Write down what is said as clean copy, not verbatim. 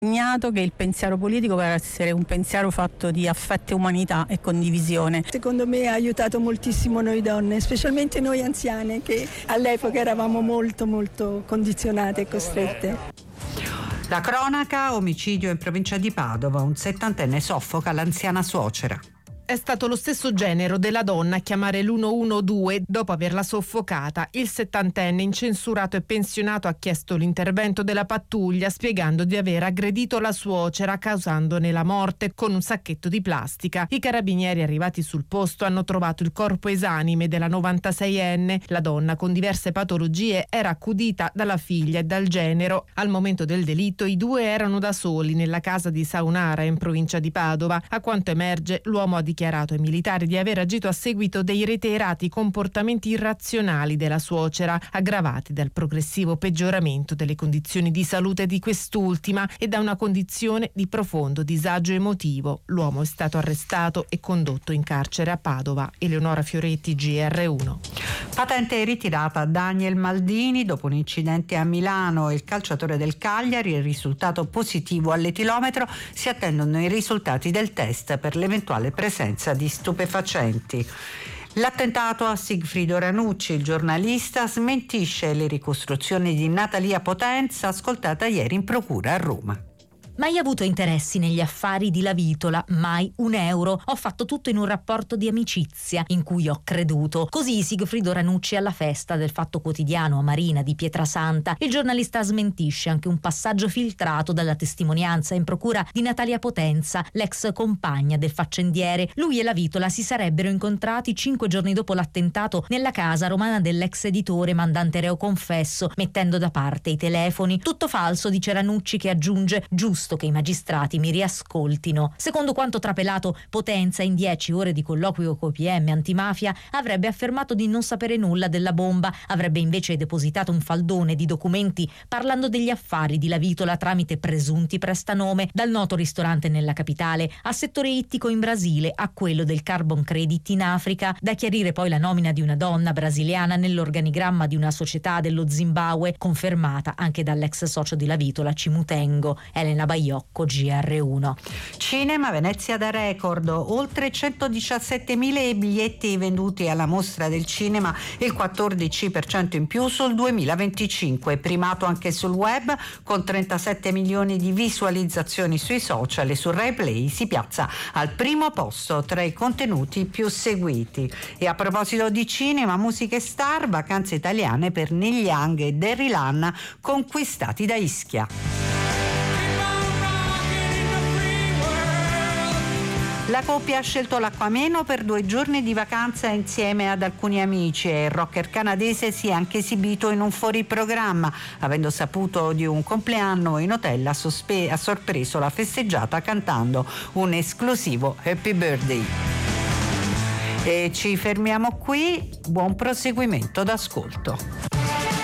Che il pensiero politico deve essere un pensiero fatto di affetto, umanità e condivisione. Secondo me ha aiutato moltissimo noi donne, specialmente noi anziane che all'epoca eravamo molto condizionate e costrette. La cronaca: omicidio in provincia di Padova, un 70enne soffoca l'anziana suocera. È stato lo stesso genero della donna a chiamare l'112 dopo averla soffocata. Il 70enne, incensurato e pensionato, ha chiesto l'intervento della pattuglia, spiegando di aver aggredito la suocera causandone la morte con un sacchetto di plastica. I carabinieri arrivati sul posto hanno trovato il corpo esanime della 96enne. La donna, con diverse patologie, era accudita dalla figlia e dal genero. Al momento del delitto i due erano da soli nella casa di Saunara, in provincia di Padova. A quanto emerge, l'uomo ha dichiarato ai militari di aver agito a seguito dei reiterati comportamenti irrazionali della suocera, aggravati dal progressivo peggioramento delle condizioni di salute di quest'ultima e da una condizione di profondo disagio emotivo. L'uomo è stato arrestato e condotto in carcere a Padova. Eleonora Fioretti, GR1. Patente ritirata a Daniel Maldini dopo un incidente a Milano. Il calciatore del Cagliari è risultato positivo all'etilometro. Si attendono i risultati del test per l'eventuale presenza di stupefacenti. L'attentato a Sigfrido Ranucci, il giornalista smentisce le ricostruzioni di Natalia Potenza, ascoltata ieri in procura a Roma. Mai avuto interessi negli affari di Lavitola, mai un euro. Ho fatto tutto in un rapporto di amicizia in cui ho creduto. Così Sigfrido Ranucci alla festa del Fatto Quotidiano a Marina di Pietrasanta. Il giornalista smentisce anche un passaggio filtrato dalla testimonianza in procura di Natalia Potenza, l'ex compagna del faccendiere. Lui e Lavitola si sarebbero incontrati 5 giorni dopo l'attentato nella casa romana dell'ex editore mandante reo confesso, mettendo da parte i telefoni. Tutto falso, dice Ranucci, che aggiunge: giusto che i magistrati mi riascoltino. Secondo quanto trapelato, Potenza in 10 ore di colloquio coi PM antimafia avrebbe affermato di non sapere nulla della bomba, avrebbe invece depositato un faldone di documenti parlando degli affari di Lavitola tramite presunti prestanome, dal noto ristorante nella capitale a settore ittico in Brasile a quello del carbon credit in Africa. Da chiarire poi la nomina di una donna brasiliana nell'organigramma di una società dello Zimbabwe, confermata anche dall'ex socio di Lavitola Cimutengo, Elena Baiocco, GR1. Cinema, Venezia da record, oltre 117.000 biglietti venduti alla Mostra del Cinema, il 14% in più sul 2025, primato anche sul web con 37 milioni di visualizzazioni sui social e su Rai Play si piazza al primo posto tra i contenuti più seguiti. E a proposito di cinema, musiche star, vacanze italiane per Neil Young e Derry Lann, conquistati da Ischia. La coppia ha scelto l'Acquameno per 2 giorni di vacanza insieme ad alcuni amici e il rocker canadese si è anche esibito in un fuoriprogramma. Avendo saputo di un compleanno in hotel ha sorpreso la festeggiata cantando un esclusivo Happy Birthday. E ci fermiamo qui, buon proseguimento d'ascolto.